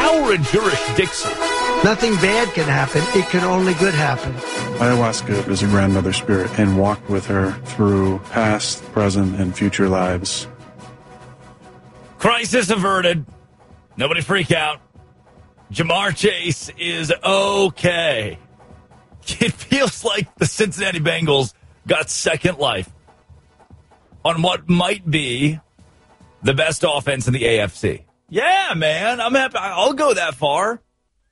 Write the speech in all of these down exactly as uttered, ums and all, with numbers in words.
Howard jurisdiction. Nothing bad can happen. It can only good happen. Ayahuasca is a grandmother spirit and walked with her through past, present, and future lives. Crisis averted. Nobody freak out. Ja'Marr Chase is okay. It feels like the Cincinnati Bengals got second life on what might be the best offense in the A F C. Yeah, man, I'm happy. I'll go that far.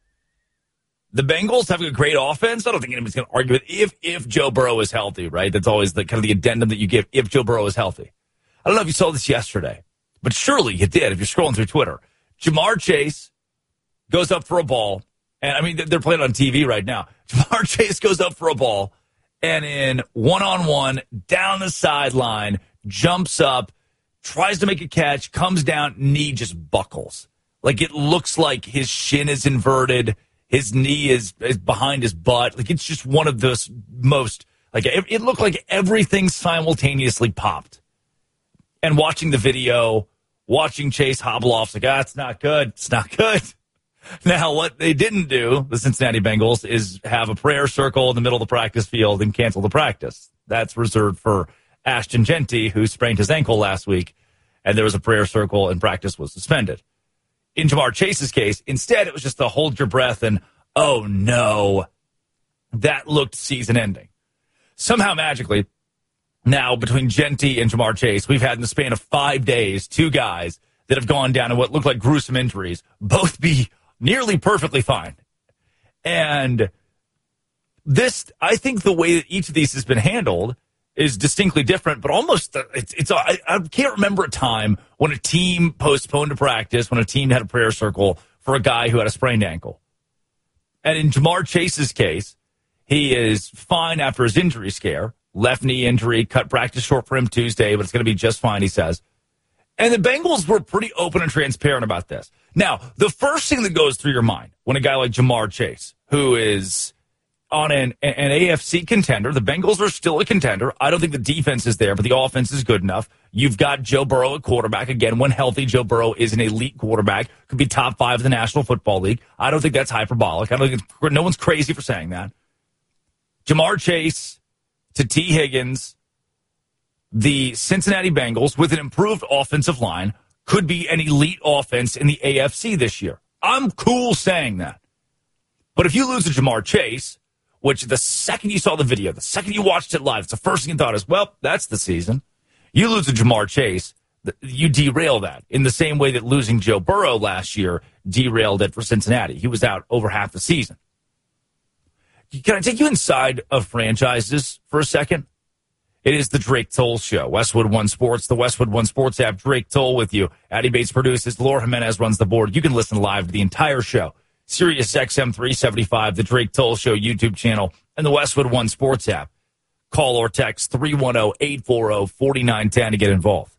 The Bengals having a great offense. I don't think anybody's going to argue with if if Joe Burrow is healthy, right? That's always the kind of the addendum that you give if Joe Burrow is healthy. I don't know if you saw this yesterday, but surely you did if you're scrolling through Twitter. Ja'Marr Chase goes up for a ball, and I mean they're playing on T V right now. Ja'Marr Chase goes up for a ball, and in one-on-one down the sideline, jumps up, tries to make a catch, comes down, knee just buckles. Like it looks like his shin is inverted. His knee is, is behind his butt. Like, it's just one of those most, like, it, it looked like everything simultaneously popped. And watching the video, watching Chase hobble off, like, ah, it's not good. It's not good. Now, what they didn't do, the Cincinnati Bengals, is have a prayer circle in the middle of the practice field and cancel the practice. That's reserved for Ashton Genty, who sprained his ankle last week, and there was a prayer circle and practice was suspended. In Ja'Marr Chase's case, instead, it was just the hold your breath and, oh, no, that looked season-ending. Somehow, magically, now between Genty and Ja'Marr Chase, we've had in the span of five days two guys that have gone down in what look like gruesome injuries, both be nearly perfectly fine. And this, I think the way that each of these has been handled is distinctly different, but almost, it's, it's I, I can't remember a time when a team postponed a practice, when a team had a prayer circle for a guy who had a sprained ankle. And in Ja'Marr Chase's case, he is fine after his injury scare, left knee injury, cut practice short for him Tuesday, but it's going to be just fine, he says. And the Bengals were pretty open and transparent about this. Now, the first thing that goes through your mind when a guy like Ja'Marr Chase, who is on an, an A F C contender, the Bengals are still a contender. I don't think the defense is there, but the offense is good enough. You've got Joe Burrow at quarterback. Again, when healthy, Joe Burrow is an elite quarterback. Could be top five in the National Football League. I don't think that's hyperbolic. I don't think it's, no one's crazy for saying that. Ja'Marr Chase to T. Higgins, the Cincinnati Bengals, with an improved offensive line, could be an elite offense in the A F C this year. I'm cool saying that. But if you lose to Ja'Marr Chase, which the second you saw the video, the second you watched it live, it's the first thing you thought is, well, that's the season. You lose to Ja'Marr Chase, you derail that in the same way that losing Joe Burrow last year derailed it for Cincinnati. He was out over half the season. Can I take you inside of franchises for a second? It is the Drake Toll Show. Westwood One Sports, the Westwood One Sports app. Drake Toll with you. Addie Bates produces. Laura Jimenez runs the board. You can listen live to the entire show. Sirius X M three seventy-five, the Drake Toll Show YouTube channel, and the Westwood One Sports app. Call or text three one zero, eight four zero, four nine one zero to get involved.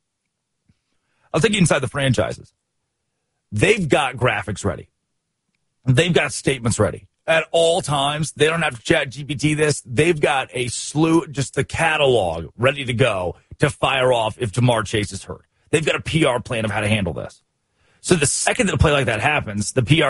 I'll take you inside the franchises. They've got graphics ready. They've got statements ready. At all times, they don't have to chat G P T this. They've got a slew, just the catalog ready to go to fire off if Ja'Marr Chase is hurt. They've got a P R plan of how to handle this. So the second that a play like that happens, the P R